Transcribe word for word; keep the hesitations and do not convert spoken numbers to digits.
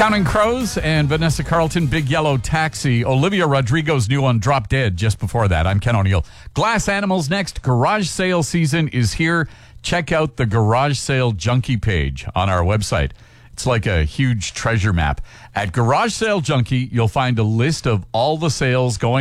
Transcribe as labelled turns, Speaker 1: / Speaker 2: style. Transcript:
Speaker 1: Counting Crows and Vanessa Carlton, Big Yellow Taxi. Olivia Rodrigo's new one, Drop Dead, just before that. I'm Ken O'Neill. Glass Animals next. Garage sale season is here. Check out the Garage Sale Junkie page on our website. It's like a huge treasure map. At Garage Sale Junkie, you'll find a list of all the sales going